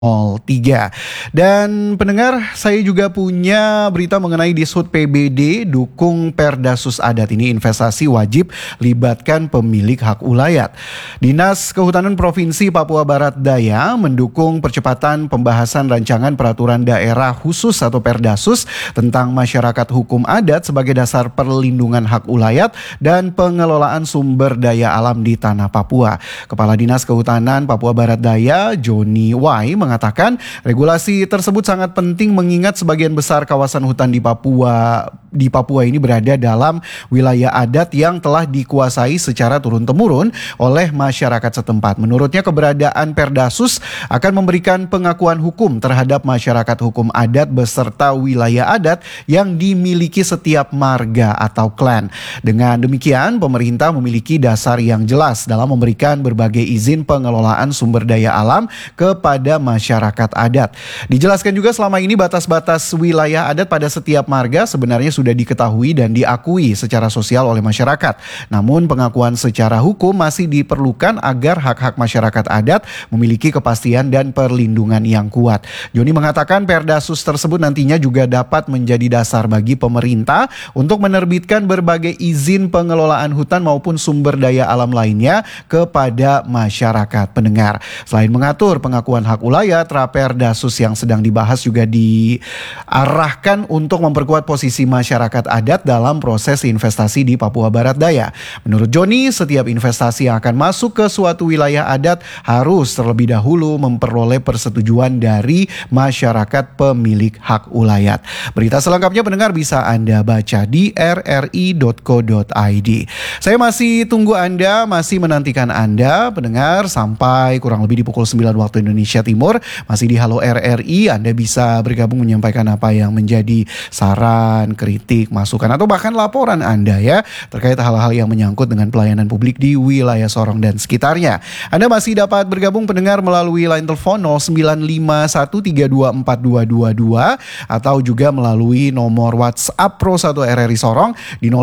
03. Dan pendengar, saya juga punya berita mengenai Dishub PBD dukung Perdasus Adat. Ini investasi wajib libatkan pemilik hak ulayat. Dinas Kehutanan Provinsi Papua Barat Daya mendukung percepatan pembahasan rancangan peraturan daerah khusus atau Perdasus tentang masyarakat hukum adat sebagai dasar perlindungan hak ulayat dan pengelolaan sumber daya alam di tanah Papua. Kepala Dinas Kehutanan Papua Barat Daya, Joni Wai, mengatakan regulasi tersebut sangat penting mengingat sebagian besar kawasan hutan di Papua ini berada dalam wilayah adat yang telah dikuasai secara turun-temurun oleh masyarakat setempat. Menurutnya keberadaan Perdasus akan memberikan pengakuan hukum terhadap masyarakat hukum adat beserta wilayah adat yang dimiliki setiap marga atau klan. Dengan demikian, pemerintah memiliki dasar yang jelas dalam memberikan berbagai izin pengelolaan sumber daya alam kepada masyarakat adat. Dijelaskan juga selama ini batas-batas wilayah adat pada setiap marga sebenarnya sudah diketahui dan diakui secara sosial oleh masyarakat. Namun pengakuan secara hukum masih diperlukan agar hak-hak masyarakat adat memiliki kepastian dan perlindungan yang kuat. Joni mengatakan Perdasus tersebut nantinya juga dapat menjadi dasar bagi pemerintah untuk menerbitkan berbagai izin pengelolaan hutan maupun sumber daya alam lainnya kepada masyarakat. Pendengar, selain mengatur pengakuan hak ulayat, Perdasus yang sedang dibahas juga diarahkan untuk memperkuat posisi masyarakat adat dalam proses investasi di Papua Barat Daya. Menurut Joni, setiap investasi yang akan masuk ke suatu wilayah adat harus terlebih dahulu memperoleh persetujuan dari masyarakat pemilik hak ulayat. Berita selengkapnya pendengar bisa Anda baca di rri.co.id. Saya masih tunggu Anda, masih menantikan Anda pendengar sampai kurang lebih di pukul 9 waktu Indonesia Timur. Masih di Halo RRI, Anda bisa bergabung menyampaikan apa yang menjadi saran, kritik, masukan, atau bahkan laporan Anda ya terkait hal-hal yang menyangkut dengan pelayanan publik di wilayah Sorong dan sekitarnya. Anda masih dapat bergabung pendengar melalui line telepon 0951324222 atau juga melalui nomor WhatsApp Pro 1 RRI Sorong di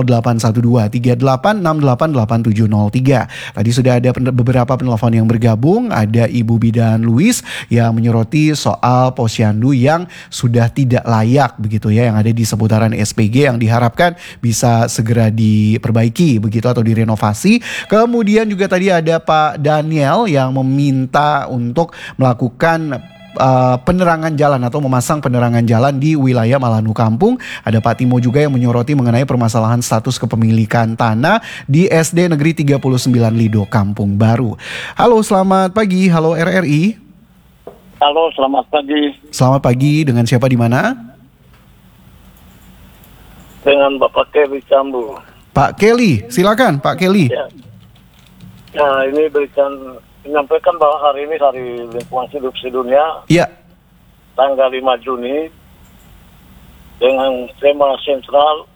081238688703. Tadi sudah ada beberapa penelpon yang bergabung, ada Ibu Bidan Louis yang menyoroti soal posyandu yang sudah tidak layak begitu ya, yang ada di seputaran SPG yang diharapkan bisa segera diperbaiki begitu atau direnovasi. Kemudian juga tadi ada Pak Daniel yang meminta untuk melakukan penerangan jalan atau memasang penerangan jalan di wilayah Malanu Kampung. Ada Pak Timo juga yang menyoroti mengenai permasalahan status kepemilikan tanah di SD Negeri 39 Lido Kampung Baru. Halo, selamat pagi. Halo RRI. Halo, selamat pagi. Selamat pagi, dengan siapa di mana? Dengan Bapak Kelly Cambu. Pak Kelly, silakan Pak Kelly. Ya. Nah, ini menyampaikan bahwa hari ini Hari Lingkungan Hidup Sedunia. Iya. Tanggal 5 Juni dengan tema sentral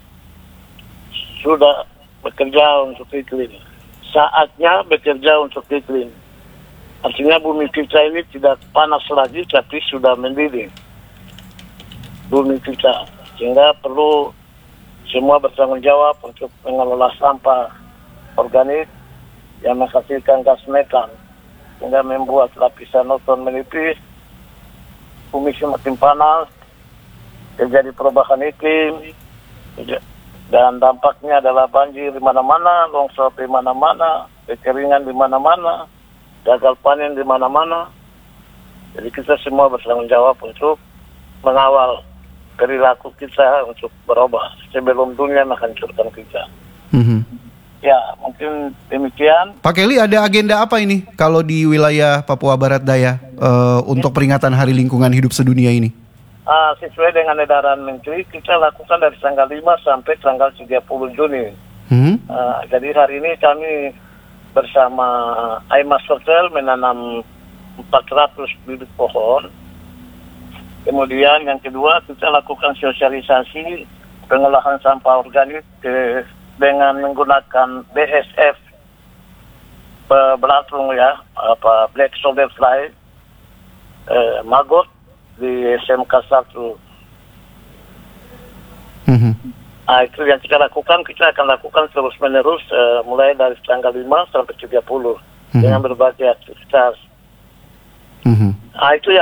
sudah bekerja untuk iklim. Saatnya bekerja untuk iklim. Artinya bumi kita ini tidak panas lagi, tapi sudah mendidih. Bumi kita. Sehingga perlu semua bertanggung jawab untuk mengelola sampah organik yang menghasilkan gas metan. Sehingga membuat lapisan ozon menipis, bumi semakin panas, terjadi perubahan iklim, dan dampaknya adalah banjir di mana-mana, longsor di mana-mana, kekeringan di mana-mana, gagal panen di mana-mana. Jadi kita semua bertanggung jawab untuk mengawal perilaku kita untuk berubah sebelum dunia menghancurkan kita. Ya, mungkin demikian. Pak Kelly, ada agenda apa ini kalau di wilayah Papua Barat Daya untuk peringatan Hari Lingkungan Hidup Sedunia ini? Sesuai dengan edaran Menteri, kita lakukan dari tanggal 5 sampai tanggal 30 Juni. Jadi hari ini kami bersama IMAS Hotel menanam 400 bibit pohon. Kemudian yang kedua, kita lakukan sosialisasi pengolahan sampah organik dengan menggunakan BSF belatung ya, Black Soldier Fly maggot di SMK 1. Itu yang kita lakukan, kita akan lakukan terus menerus mulai dari tanggal 5 sampai 30 dengan berbagai aktivitas. Itu